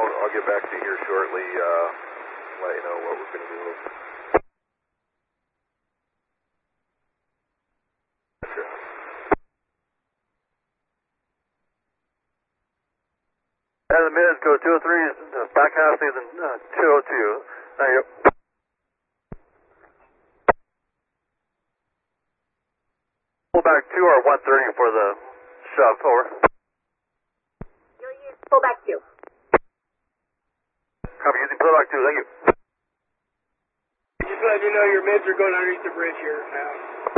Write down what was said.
I'll get back to you here shortly, let you know what we're going to do. And the mids go 203, back half season 202. Thank you. Pull back 2 or 130 for the shove, over. You'll use pullback 2. Copy, using pullback 2, thank you. Just letting you know your mids are going underneath the bridge here now.